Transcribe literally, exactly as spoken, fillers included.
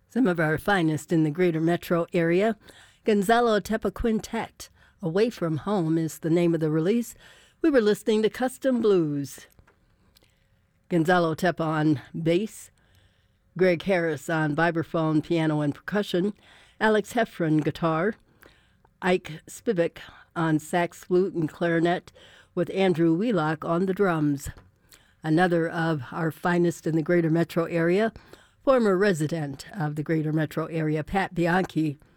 Some of our finest in the greater metro area. Gonzalo Tepa Quintet, Away From Home is the name of the release. We were listening to Custom Blues. Gonzalo Tepa on bass, Greg Harris on vibraphone, piano, and percussion, Alex Heffron guitar, Ike Spivak on sax, flute, and clarinet, with Andrew Wheelock on the drums. Another of our finest in the greater metro area, former resident of the greater metro area, Pat Bianchi,